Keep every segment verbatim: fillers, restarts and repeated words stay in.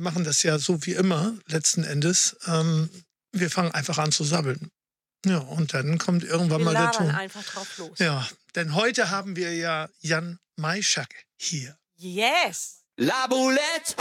machen das ja so wie immer, letzten Endes. Ähm, wir fangen einfach an zu sabbeln. Ja, und dann kommt irgendwann Wir mal der labern Ton. einfach drauf los. Ja, denn heute haben wir ja Jan Maischak hier. Yes! La Boulette,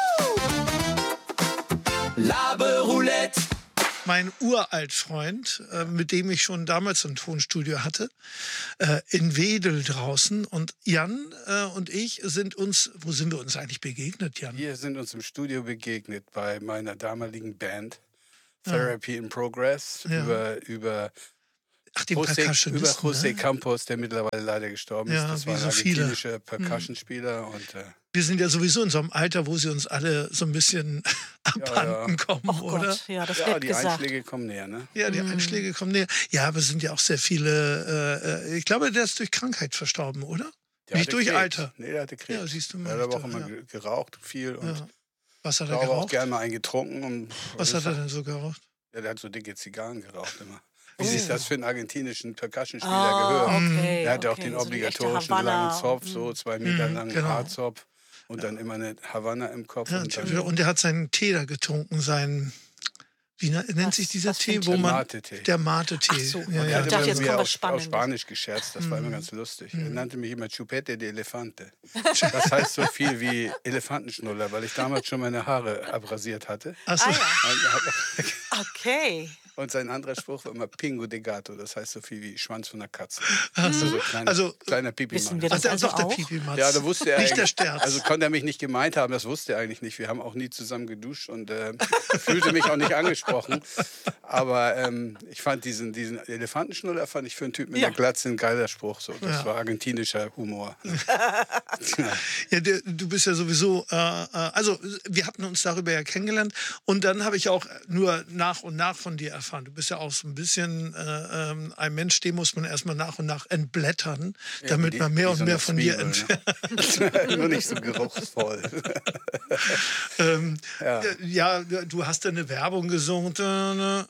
Laberoulette. Mein Uraltfreund, äh, mit dem ich schon damals ein Tonstudio hatte, äh, in Wedel draußen. Und Jan äh, und ich sind uns, wo sind wir uns eigentlich begegnet, Jan? Wir sind uns im Studio begegnet bei meiner damaligen Band Therapy in Progress Ja. über, über Ach, den José, über Percussionisten, José ne? Campos, der mittlerweile leider gestorben ist. Ja, Das wie war ein so viele. argentinischer Percussionspieler. Und, äh, Wir sind ja sowieso in so einem Alter, wo sie uns alle so ein bisschen abhanden kommen, Oh oder? Gott, ja, das ja, wird die gesagt. Einschläge kommen näher, ne? Ja, die Mhm. Einschläge kommen näher. Ja, aber es sind ja auch sehr viele, äh, ich glaube, der ist durch Krankheit verstorben, oder? Der Nicht hatte durch Krebs. Alter. Nee, der hatte Krebs. Ja, siehst du Er mal. hat aber auch da, immer ja. ge- geraucht, viel. Und Ja. Was hat ich er habe auch geraucht? gerne mal einen getrunken. Und Was hat er denn so geraucht? Ja, der hat so dicke Zigarren geraucht immer. Wie Oh. sich das für einen argentinischen Percussionspieler Ah, gehört. okay, Er hatte auch okay. den So die echte obligatorischen Havanna. langen Zopf, so zwei Meter Mhm, langen genau. Haarzopf und dann immer eine Havanna im Kopf. Ja, und dann und er hat seinen Tee da getrunken, seinen, wie na- nennt Was- sich dieser was für Tee, ein wo Tee? man, Mate-Tee. der Mate-Tee. Ach so, ja, okay. ja. Er Ich hat dachte, immer jetzt mir kommt was auf, auf Spannendes. Spanisch gescherzt, das war Mhm. immer ganz lustig. Er nannte mich immer Chupete de Elefante. Das heißt so viel wie Elefantenschnuller, weil ich damals schon meine Haare abrasiert hatte. Ach so. Ah ja, Und, okay. und sein anderer Spruch war immer Pingo de Gato, das heißt so viel wie Schwanz von der Katze. Ach so. Also, kleiner, Also, kleiner pipi Wissen wir Ach, das der, also doch, der auch? Pipi-Matz. Ja, da wusste er Nicht der eigentlich- Sterz. Also konnte er mich nicht gemeint haben, das wusste er eigentlich nicht. Wir haben auch nie zusammen geduscht und äh, fühlte mich auch nicht angesprochen. Aber ähm, ich fand diesen, diesen Elefantenschnuller fand ich für einen Typ mit Ja. einer Glatze ein geiler Spruch. So. Das Ja. war argentinischer Humor. Ja, der, du bist ja sowieso, äh, äh, also wir hatten uns darüber ja kennengelernt und dann habe ich auch nur nach und nach von dir erfahren. Du bist ja auch so ein bisschen äh, ähm, ein Mensch, den muss man erstmal nach und nach entblättern, damit wie man die- mehr wie und so mehr eine von dir Zwiebel, entfernt. ne? Nur nicht so geruchsvoll. Ähm, Ja. äh, ja, du hast ja eine Werbung gesungen. Ja,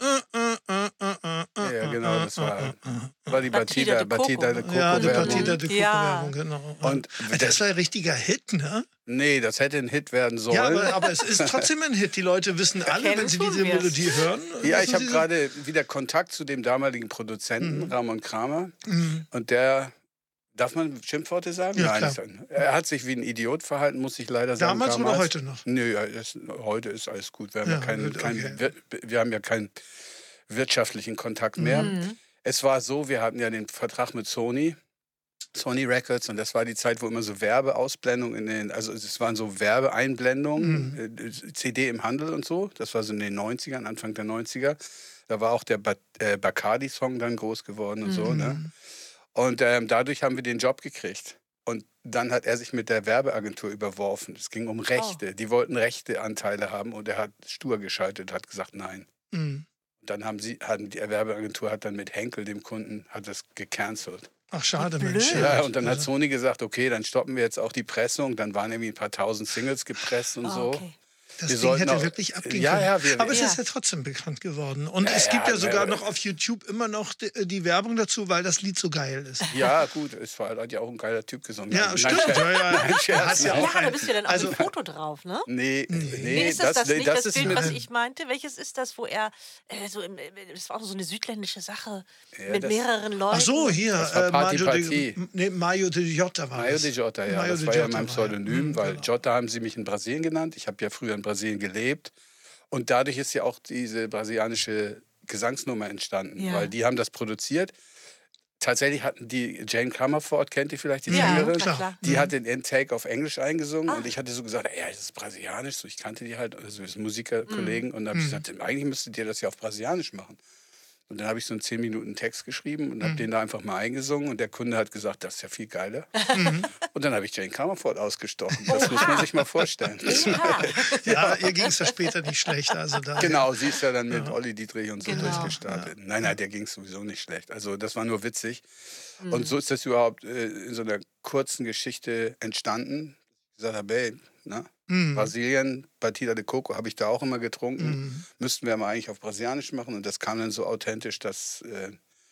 genau, das war, war die Batida Batida, de Coco. Batida de Coco. Ja, die Werbung. Batida de Ja. Coco-Werbung, genau. Und das war ein richtiger Hit, ne? Nee, das hätte ein Hit werden sollen. Ja, aber, aber es ist trotzdem ein Hit. Die Leute wissen alle, Kennen wenn sie tun diese wir's. Melodie hören. Ja, wissen ich habe sie- gerade wieder Kontakt zu dem damaligen Produzenten, Mhm. Ramon Kramer. Und der, darf man Schimpfworte sagen? Ja, Nein, klar. nicht. Er hat sich wie ein Idiot verhalten, muss ich leider sagen. Damals oder heute noch? Nö, ja, das, heute ist alles gut. Wir haben ja, Ja, keinen, gut, keinen, okay. wir, wir haben ja keinen wirtschaftlichen Kontakt mehr. Mhm. Es war so, wir hatten ja den Vertrag mit Sony. Sony Records und das war die Zeit, wo immer so Werbeausblendungen in den, also es waren so Werbeeinblendungen, äh, C D im Handel und so. Das war so in den neunzigern, Anfang der neunziger. Da war auch der ba äh, Bacardi-Song dann groß geworden und so. Ne? Und ähm, dadurch haben wir den Job gekriegt. Und dann hat er sich mit der Werbeagentur überworfen. Es ging um Rechte. Die wollten Rechteanteile haben und er hat stur geschaltet, hat gesagt nein. Mhm. Und dann haben sie, hatten die Werbeagentur hat dann mit Henkel, dem Kunden, hat das gecancelt. Ach, schade, Wie Mensch. blöd. Ja, und dann hat Also, Sony gesagt, okay, dann stoppen wir jetzt auch die Pressung. Dann waren irgendwie ein paar tausend Singles gepresst und Ah, so. okay. das wir Ding sollten hätte auch- wirklich abgehen Ja, können. ja, wir- Aber es Ja. ist ja trotzdem bekannt geworden. Und Ja, es gibt ja ja, sogar aber- noch auf YouTube immer noch die, die Werbung dazu, weil das Lied so geil ist. Ja, gut, es war hat ja auch ein geiler Typ gesungen. Ja, Nein, stimmt. Scherz. Ja, ja. Nein, Scherz. Hast ja Ja, auch da ein- bist du dann auf also- dem Foto drauf, ne? Nee, nee, Nee, ist das, das nee, nicht das, ist Bild, mit, was ich meinte? Welches ist das, wo er äh, so im, das war auch so eine südländische Sache Ja, mit das- mehreren Leuten. Ach so, hier. Das war äh, Party Mario Party. de, nee, Mario de Jota war Mayo das. de Jota, ja. Mayo Das de war ja Jota mein war Pseudonym, Mhm, weil genau. Jota haben sie mich in Brasilien genannt. Ich habe ja früher in Brasilien gelebt. Und dadurch ist ja auch diese brasilianische Gesangsnummer entstanden, Ja. weil die haben das produziert. Tatsächlich hatten die, Jane Comerford, kennt ihr vielleicht, die Ja, Sängerin? klar. klar. Die hat den Intake auf Englisch eingesungen Ah. und ich hatte so gesagt, ja, das ist brasilianisch, so, ich kannte die halt, also das sind Musikerkollegen Mhm. und dann habe ich gesagt, eigentlich müsstet ihr das ja auf brasilianisch machen. Und dann habe ich so einen zehn Minuten Text geschrieben und habe den da einfach mal eingesungen und der Kunde hat gesagt, das ist ja viel geiler. Und dann habe ich Jane Comerford ausgestochen. Das muss man sich mal vorstellen. Oha. Ja, ihr ging es ja später nicht schlecht. Also da, Genau, sie ist ja dann mit Olli Dietrich und so Genau. durchgestartet. Nein, nein, der ging es sowieso nicht schlecht. Also das war nur witzig. Und so ist das überhaupt äh, in so einer kurzen Geschichte entstanden. Ich gesagt habe, ey, ne? Mhm. Brasilien, Batida de Coco habe ich da auch immer getrunken. Müssten wir mal eigentlich auf Brasilianisch machen. Und das kam dann so authentisch, dass, äh,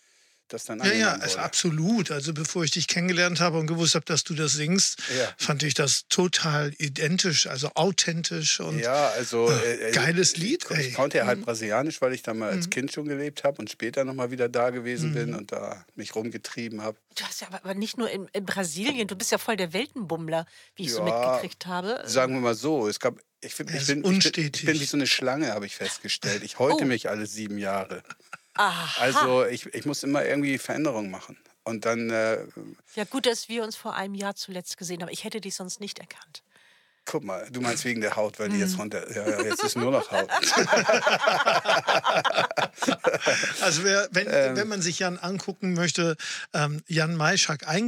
das dann Ja, ja, angenommen es wurde. absolut. Also bevor ich dich kennengelernt habe und gewusst habe, dass du das singst, Ja. fand ich das total identisch, also authentisch und Ja, also äh, geiles Lied. Ich, ich konnte ja halt Brasilianisch, weil ich da mal als Kind schon gelebt habe und später noch mal wieder da gewesen bin und da mich rumgetrieben habe. Du hast ja aber, aber nicht nur in, in Brasilien, du bist ja voll der Weltenbummler, wie ich so Ja, mitgekriegt habe. Sagen wir mal so, es gab, ich, find, Er ich, ist bin, ich, bin, ich unstetig. bin wie so eine Schlange, habe ich festgestellt. Ich häute Oh. mich alle sieben Jahre. Aha. Also ich, ich muss immer irgendwie Veränderungen machen. Und dann, äh, Ja, gut, dass wir uns vor einem Jahr zuletzt gesehen haben. Ich hätte dich sonst nicht erkannt. guck mal, du meinst wegen der Haut, weil die jetzt runter, ja, ja, jetzt ist nur noch Haut. Also wer, wenn, Ähm. wenn man sich Jan angucken möchte, ähm, Jan Maischak eingeben.